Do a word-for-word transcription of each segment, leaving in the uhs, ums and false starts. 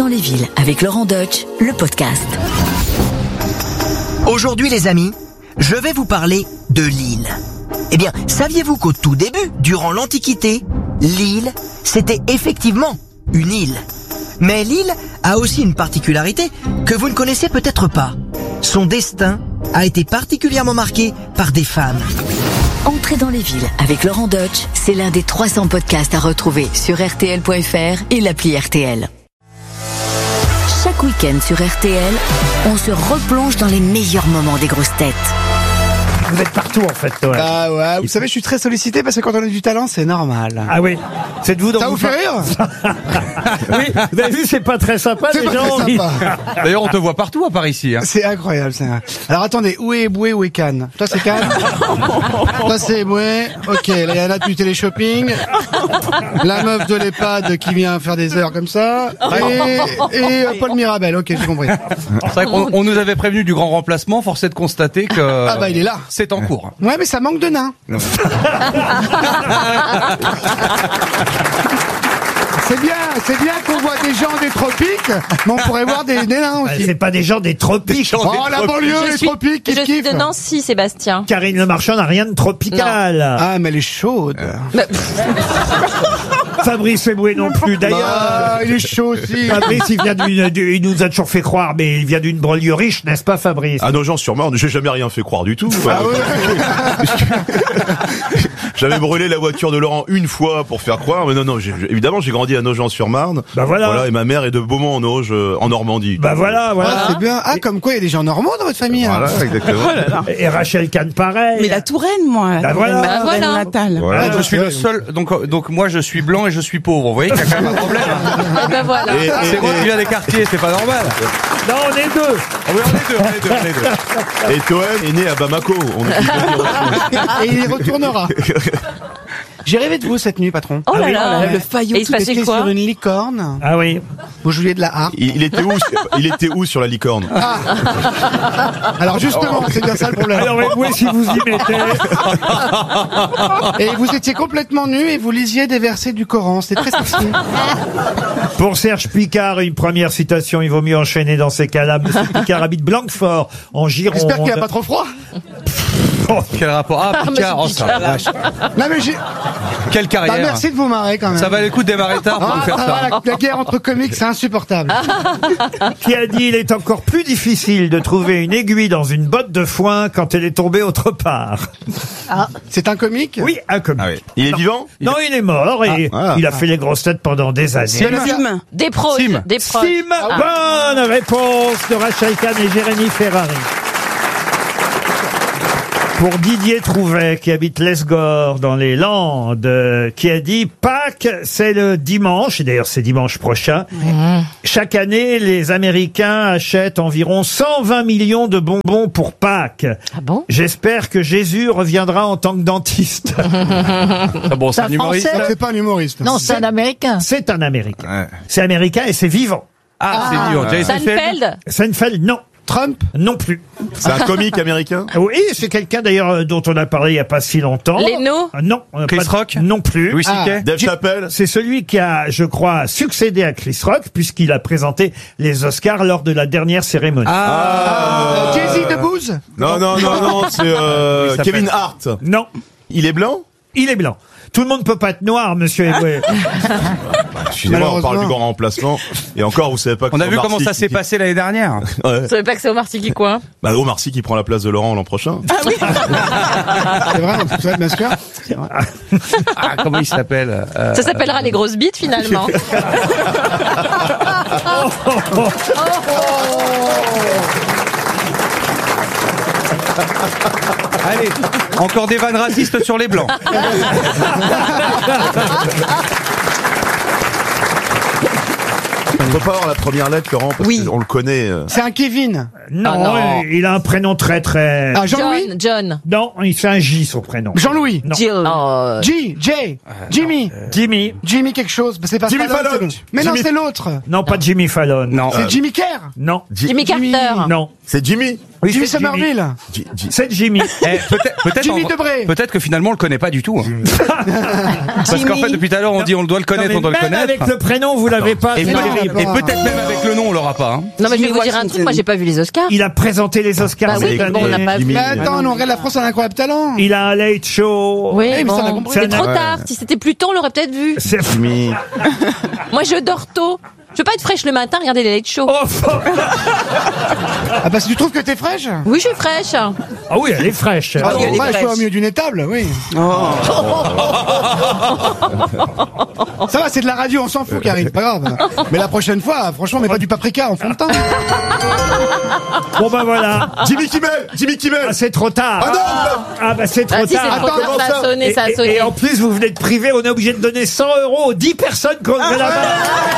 les villes avec Laurent Deutsch, le podcast. Aujourd'hui les amis, je vais vous parler de l'île. Eh bien, saviez-vous qu'au tout début, durant l'Antiquité, l'île, c'était effectivement une île. Mais l'île a aussi une particularité que vous ne connaissez peut-être pas. Son destin a été particulièrement marqué par des femmes. Entrez dans les villes avec Laurent Deutsch, c'est l'un des trois cents podcasts à retrouver sur R T L point F R et l'appli R T L. Chaque week-end sur R T L, on se replonge dans les meilleurs moments des grosses têtes. Vous êtes partout en fait, ouais. Ah ouais, vous savez, je suis très sollicité parce que quand on a du talent, c'est normal. Ah oui, c'est de vous dont Ça vous fait rire? Oui, vous avez vu, c'est pas très sympa. C'est les pas gens, très ils- sympa. D'ailleurs, on te voit partout à Paris ici. Hein. C'est incroyable, c'est incroyable. Alors attendez, où est Eboué, où est Cannes? Toi c'est Cannes? Toi c'est Eboué. Ok, là il y en a du télé-shopping. La meuf de l'EHPAD qui vient faire des heures comme ça. Et, et euh, Paul Mirabel, ok, j'ai compris. C'est vrai qu'on on nous avait prévenu du grand remplacement, force est de constater que Ah bah il est là. c'est en cours. Ouais, mais ça manque de nains. C'est bien, c'est bien qu'on voit des gens des tropiques, mais on pourrait voir des, des nains Ah, aussi. c'est pas des gens des tropiques. Oh, la banlieue, Je les suis- tropiques, Je kiff suis kiff. de Nancy, Sébastien. Karine Le Marchand n'a rien de tropical. Ah, mais elle est chaude. Bah, Fabrice Eboué non plus. D'ailleurs, Ah, il est chaud aussi. Fabrice, il vient d'une, du- il nous a toujours fait croire, mais il vient d'une banlieue riche, n'est-ce pas, Fabrice? À Nogent-sur-Marne, j'ai jamais rien fait croire du tout. Ah ouais. J'avais brûlé la voiture de Laurent une fois pour faire croire, mais non, non, j'ai- évidemment, j'ai grandi à Nogent-sur-Marne. Bah voilà. Et ma mère est de Beaumont-en-Auge, euh, en Normandie. Bah voilà, voilà. Ah, c'est bien. Ah, comme quoi, il y a des gens normaux dans votre famille. hein. Voilà, exactement. Et Rachel Kahn, pareil. Mais la Touraine, moi. Bah voilà. Ma Bah reine voilà. natale. Voilà. Ah, je suis le seul. Donc, euh, donc moi, je suis blanc et je suis pauvre. Vous voyez qu'il y a quand même un problème. hein. eh ben voilà. Et- et- C'est moi qui viens des quartiers, c'est pas normal. Non, on est deux. Ah oui, on est deux, on est deux, on est deux. Et Toen est né à Bamako. On est... Et il y retournera. J'ai rêvé de vous cette nuit, patron. Oh là oui, là. Le faillot Et il se tout passait J'étais quoi sur une licorne. Ah oui. Vous jouiez de la harpe. il, il était où Il était où sur la licorne? Alors justement, c'est bien ça le problème. Alors Eboué, si vous y mettez. Et vous étiez complètement nu et vous lisiez des versets du Coran. C'était très sexy. Pour Serge Picard, une première citation, il vaut mieux enchaîner dans ces cas-là. Monsieur Picard habite Blanquefort, en Gironde. J'espère qu'il n'y a pas trop froid. Quel rapport? Ah, Picard, oh, ça, vache. Non mais j'ai. Quelle Bah, carrière. merci de vous marrer quand même. Ça valait le coup de démarrer tard pour Ah, nous faire ça ça. va, la, la guerre entre comiques, c'est insupportable. Qui a dit il est encore plus difficile de trouver une aiguille dans une botte de foin quand elle est tombée autre part. C'est un comique. Oui, un comique. Ah oui. Il est vivant? Non, il est mort et Ah. il a fait les grosses têtes pendant des années. Sim. Des proches. Sim. Des proches. Sim, bonne réponse de Rachel Kahn et Jérémy Ferrari. Pour Didier Trouvet, qui habite l'Esgore, dans les Landes, euh, qui a dit « Pâques, c'est le dimanche », et d'ailleurs c'est dimanche prochain. Chaque année, les Américains achètent environ cent vingt millions de bonbons pour Pâques. Ah bon? J'espère que Jésus reviendra en tant que dentiste. Ah bon, c'est un humoriste. Donc, c'est pas un humoriste. Non, c'est un Américain. C'est un Américain. Ouais. C'est américain et c'est vivant. Ah, c'est dur. Jason Feld. Seinfeld. Seinfeld, non. Trump. Non plus. C'est un comique américain? Oui, c'est quelqu'un d'ailleurs euh, dont on a parlé il n'y a pas si longtemps. Leno. Euh, Non. euh, Chris pas de- Rock. Non plus. Louis Ah. C K. Dave Chappelle? C'est celui qui a, je crois, succédé à Chris Rock puisqu'il a présenté les Oscars lors de la dernière cérémonie. Ah. Euh, Jay-Z de Booz. Non, non, non, non, c'est euh, Il s'appelle- Kevin Hart. Non, Il est blanc? il est blanc. Tout le monde peut pas être noir, monsieur Eboué. Excusez-moi, on parle Malheureusement. du grand remplacement. Et encore, vous savez pas que On a c'est vu Omar comment Sy ça qui- s'est passé l'année dernière. Ouais. Vous savez pas que c'est Omar Sy qui quoi? Bah, Omar Sy qui prend la place de Laurent l'an prochain. C'est vrai, tu vois, bien sûr. Ah, comment il s'appelle euh, Ça s'appellera les grosses bites finalement. Allez, encore des vannes racistes sur les blancs. On peut pas avoir la première lettre, Laurent, parce Oui. qu'on le connaît. euh. C'est un Kevin. Non, Ah non. euh, il a un prénom très très... Ah, Jean-Louis. John. John. Non, il fait un J son prénom. Jean-Louis. Non. Jill. Oh. G, J, Jimmy. Jimmy. Jimmy quelque chose. Bah, c'est pas Jimmy Fallon, Fallon. c'est l'autre. Mais non, Jimmy- c'est l'autre. Non, pas Jimmy Fallon. Non. C'est Jimmy Kerr. Non. Ji- Jimmy Carter. Non. C'est Jimmy. Oui, Jimmy c'est Jimmy. Somerville. J- J- C'est Jimmy. Eh, peut-être, peut-être, Jimmy en- Debré. peut-être que finalement on le connaît pas du tout. hein. Parce qu'en fait, depuis tout à l'heure, on dit on doit le Non, connaître, mais on doit le même connaître. avec le prénom, vous l'avez pas. Et, c'est peut- terrible. et peut-être même avec le nom, on l'aura pas. Hein. Non, mais je vais Jimmy vous dire un truc, moi j'ai pas vu les Oscars. Il a présenté les Oscars Bah oui, cette bon, on n'a année. pas vu. Jimmy. Mais attends, nous on regarde la France a un incroyable talent. Il a un late show. Oui, mais ça, on a bon, compris. c'est C'est trop un- tard. Si c'était plus tôt, on l'aurait peut-être vu. C'est Jimmy. Moi, je dors tôt. Je veux pas être fraîche le matin, regarder les late shows. Oh, f- Ah bah si tu trouves que t'es fraîche. Oui, je suis fraîche. ah oui, elle est fraîche. Ah, oui, elle est bah, je suis fraîche. au milieu d'une étable, oui. Ça va, c'est de la radio, on s'en fout, Karine, pas grave. Mais la prochaine fois, franchement, on met pas du paprika en fond de teint. Bon ben voilà. Jimmy Kimmel. Jimmy Kimmel. Ah, c'est trop tard. Ah non, Ah bah c'est trop Ah si, c'est tard. trop tard, comment ça a ça sonné, Et, ça a et- sonné. et en plus, vous venez de priver, on est obligé de donner cent euros aux dix personnes qu'on levé la main.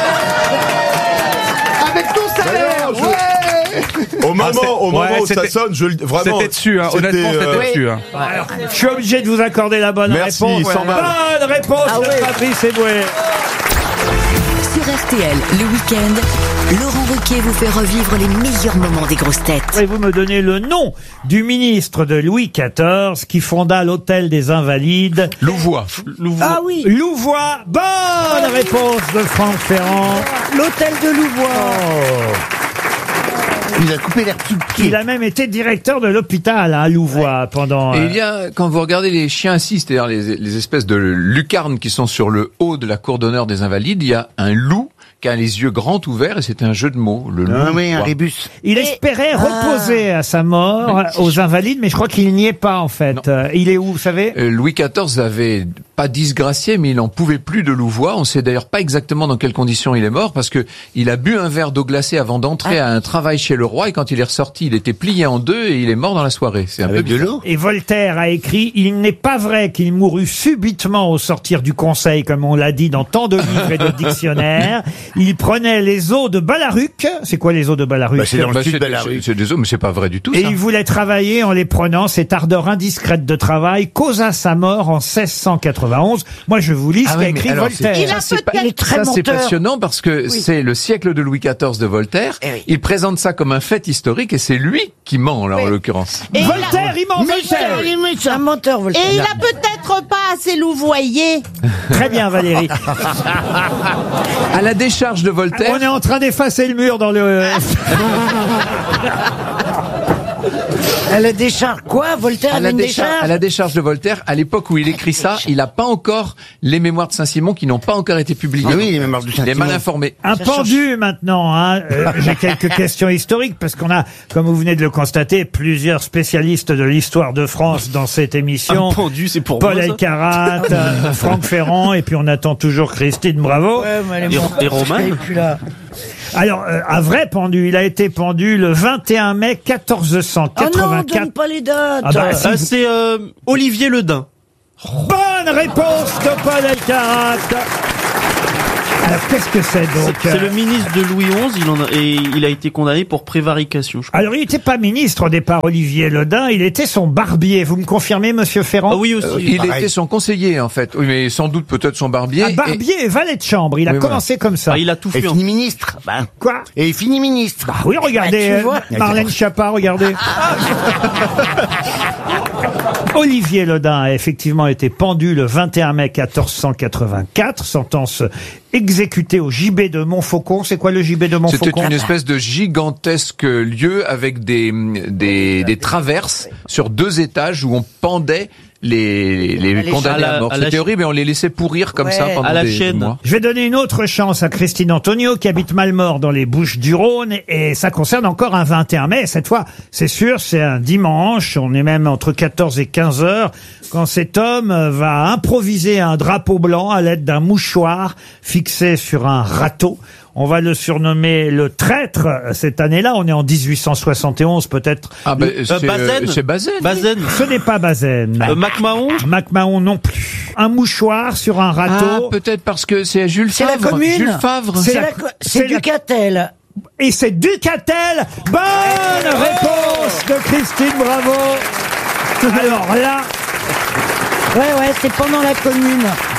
Avec ton salaire, Alors, je- ouais. Au moment, Ah, c'est- au moment ouais, où ça c'était- sonne, je le vraiment. C'était dessus, hein. c'était, Honnêtement, c'était euh, dessus. Hein. Alors, je suis obligé de vous accorder la bonne Merci, réponse. cent balles. Bonne réponse Ah de ouais. Fabrice Eboué. Sur R T L, le week-end, Laurent Ruquier vous fait revivre les meilleurs moments des grosses têtes. Et vous me donnez le nom du ministre de Louis quatorze qui fonda l'Hôtel des Invalides. Louvois. Ah oui, Louvois. Bonne réponse de Franck Ferrand. l'hôtel de Louvois. Il a coupé l'air sous le pied. Il a même été directeur de l'hôpital à Louvois pendant... Et euh, il y a, quand vous regardez les chiens assis, c'est-à-dire les, les espèces de lucarnes qui sont sur le haut de la cour d'honneur des Invalides, il y a un loup qui a les yeux grands ouverts et c'est un jeu de mots. Le loup. Ah oui, un quoi. rébus. Il espérait reposer à sa mort aux Invalides, mais je crois qu'il n'y est pas en fait. Euh, Il est où, vous savez? Euh, Louis quatorze avait pas disgracié, mais il n'en pouvait plus de Louvois. On sait d'ailleurs pas exactement dans quelles conditions il est mort, parce que il a bu un verre d'eau glacée avant d'entrer à un travail chez le roi, et quand il est ressorti, il était plié en deux et il est mort dans la soirée. C'est un Avec peu de bizarre. l'eau. Et Voltaire a écrit « Il n'est pas vrai qu'il mourut subitement au sortir du conseil, comme on l'a dit dans tant de livres et de dictionnaires. Il prenait les eaux de Balaruc. » C'est quoi les eaux de Balaruc? Bah, c'est dans le Bah, sud c'est de la c'est- rue. c'est des hommes, mais c'est pas vrai du tout. Et ça. il voulait travailler en les prenant. Cette ardeur indiscrète de travail causa sa mort en seize cent quatre-vingt-onze. Moi, je vous lis ce Ah qu'a oui, mais écrit alors, Voltaire. c'est- Il a ça, c'est pas- peut-être- il est très ça, c'est menteur. passionnant parce que c'est le siècle de Louis quatorze de Voltaire. Eh oui. Il présente ça comme un fait historique et c'est lui qui ment, là, en l'occurrence. Et Voltaire, il ment, Mais Voltaire. c'est- mais c'est un menteur, Voltaire. Et il a peut-être pas assez louvoyé. Très bien, Valérie. À la décharge de Voltaire, On est en train d'effacer le mur dans le... Elle a décharge quoi, Voltaire à avait la, une décharge, décharge à la décharge de Voltaire, à l'époque où il écrit ça, il n'a pas encore les mémoires de Saint-Simon qui n'ont pas encore été publiées. Ah oui, les mémoires de Il est Saint-Simon. mal informé. Un pendu maintenant. Hein. Euh, J'ai quelques questions historiques parce qu'on a, comme vous venez de le constater, plusieurs spécialistes de l'histoire de France dans cette émission. Un pendu, c'est pour Paul moi, ça. Elkarat, euh, Franck Ferrand, et puis on attend toujours Christine Bravo. Ouais, mais elle est Et- morte. et Roman Elle est plus là. Alors, euh, un vrai pendu, il a été pendu le vingt et un mai quatorze cent Oh non, quatre-vingt-quatre. donne pas les dates. Ah bah, si. Ah, c'est euh, Olivier Ledain. Bonne réponse de Paul Elkarat. Alors, qu'est-ce que c'est donc C'est le ministre de Louis onze, il en a, et il a été condamné pour prévarication, je crois. Alors, il n'était pas ministre au départ, Olivier Ledain, il était son barbier. Vous me confirmez, monsieur Ferrand? Ah oui aussi. Euh, il pareil. était son conseiller, en fait. Oui, mais sans doute peut-être son barbier. Un Et- barbier et valet de chambre. Il a Oui, voilà. commencé comme ça. Ah, il a tout Et fait. en- fini ministre. Bah. Quoi? Et il finit ministre. Ah oui, regardez, Bah, tu euh, vois. Marlène Schiappa, regardez. Olivier Ledain a effectivement été pendu le vingt et un mai quatorze cent quatre-vingt-quatre, sentence exécutée au gibet de Montfaucon. C'est quoi le gibet de C'était Montfaucon? une espèce de gigantesque lieu avec des, des, des traverses sur deux étages où on pendait les, les À condamnés la- à mort. à la C'était ch- horrible et on les laissait pourrir comme Ouais. ça pendant À la des, des chaîne. mois. Je vais donner une autre chance à Christine Antonio qui habite Malmort dans les Bouches-du-Rhône et ça concerne encore un vingt et un mai. Cette fois, c'est sûr, c'est un dimanche. On est même entre quatorze et quinze heures quand cet homme va improviser un drapeau blanc à l'aide d'un mouchoir fixé sur un râteau. On va le surnommer le traître cette année-là. On est en dix-huit cent soixante et onze peut-être. Ah ben, Euh, c'est Bazaine. c'est Bazaine. Bazaine. Ce n'est pas Bazaine. Euh, MacMahon. MacMahon non plus. Un mouchoir sur un Ah, râteau. peut-être parce que c'est Jules C'est la Favre. commune. Jules Favre. C'est C'est la- la co- c'est c'est la- Ducatel. Et c'est Ducatel. Bonne réponse de Christine Bravo. Alors là, Ouais, ouais, c'est pendant la commune.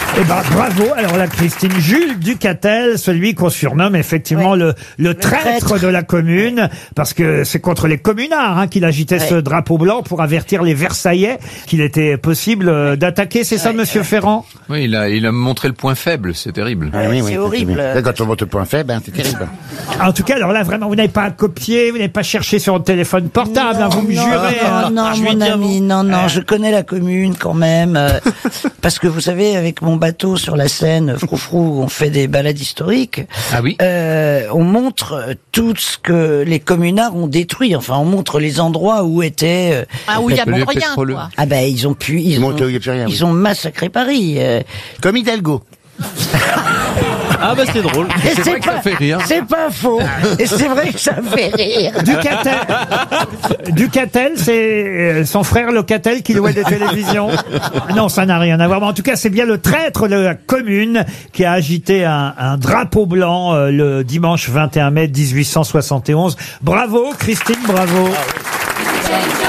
Eh ben, bravo. Alors là, Christine, Jules Ducatel, celui qu'on surnomme effectivement Ouais. le, le traître, traître. de la commune, parce que c'est contre les communards hein, qu'il agitait Ouais. ce drapeau blanc pour avertir les Versaillais qu'il était possible euh, d'attaquer. C'est ça, Monsieur Ferrand? Oui, il a, il a montré le point faible, c'est terrible. Ouais, oui, oui, c'est horrible. bien. Quand on monte le point faible, hein, c'est terrible. En tout cas, alors là, vraiment, vous n'avez pas copié, vous n'avez pas cherché sur le téléphone portable, hein, vous me non, jurez. Non, hein. non, Je vais mon dire ami, non, non, je connais la commune quand même. euh, parce que vous savez, avec mon bateau sur la Seine, Froufrou, on fait des balades historiques. Ah oui Euh, on montre tout ce que les communards ont détruit. Enfin, on montre les endroits où étaient. euh, Ah, où il y a Les pas rien, pétroleux. quoi. ah ben, ils ont pu. Ils, Ils ont, montent là où il y a plus rien, ils oui. ont massacré Paris. euh. Comme Hidalgo. Ah bah c'est drôle. Et C'est vrai que ça fait rire. C'est pas faux. Et c'est vrai que ça fait rire. Ducatel, Ducatel, c'est euh, son frère Locatel qui louait des télévisions. Non, ça n'a rien à voir. Mais en tout cas, c'est bien le traître de la commune qui a agité un, un drapeau blanc euh, le dimanche vingt et un mai mille huit cent soixante et onze. Bravo, Christine, bravo.